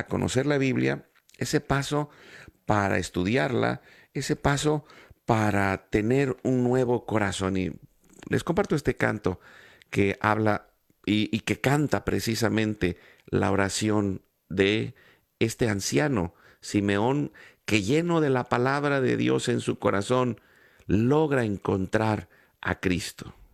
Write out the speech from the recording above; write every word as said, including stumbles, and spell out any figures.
para conocer la Biblia, ese paso para estudiarla, ese paso para tener un nuevo corazón. Y les comparto este canto que habla y, y que canta precisamente la oración de este anciano, Simeón, que lleno de la palabra de Dios en su corazón, logra encontrar a Cristo.